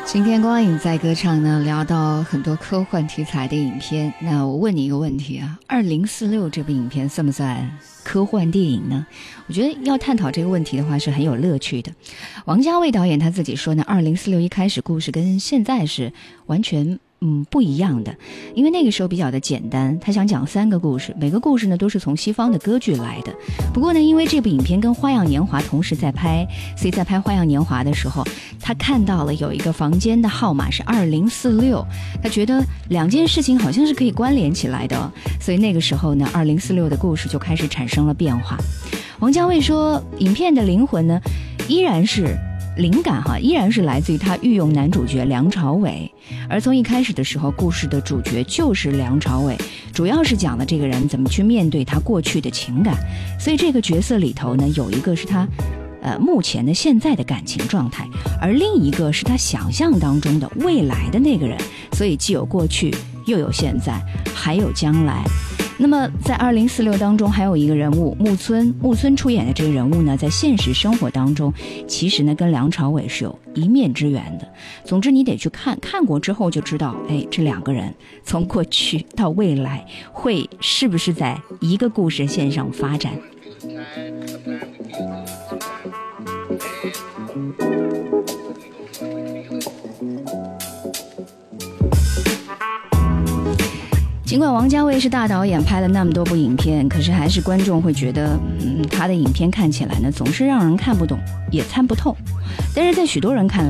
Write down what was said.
今天光影在歌唱呢，聊到很多科幻题材的影片。那我问你一个问题啊，2046这部影片算不算科幻电影呢？我觉得要探讨这个问题的话是很有乐趣的。王家卫导演他自己说呢，2046一开始故事跟现在是完全不一样的，因为那个时候比较的简单，他想讲3个故事，每个故事呢都是从西方的歌剧来的。不过呢，因为这部影片跟《花样年华》同时在拍，所以在拍《花样年华》的时候，他看到了有一个房间的号码是2046，他觉得2件事情好像是可以关联起来的，所以那个时候呢，2046的故事就开始产生了变化。王家卫说，影片的灵魂呢，依然是灵感依然是来自于他御用男主角梁朝伟，而从一开始的时候，故事的主角就是梁朝伟，主要是讲了这个人怎么去面对他过去的情感，所以这个角色里头呢，有一个是他目前的现在的感情状态，而另一个是他想象当中的未来的那个人，所以既有过去，又有现在，还有将来。那么在2046当中还有一个人物木村出演的这个人物呢，在现实生活当中其实呢跟梁朝伟是有一面之缘的。总之你得去看过之后就知道，这2个人从过去到未来会是不是在一个故事线上发展。尽管王家卫是大导演，拍了那么多部影片，可是还是观众会觉得他的影片看起来呢总是让人看不懂也参不透。但是在许多人看来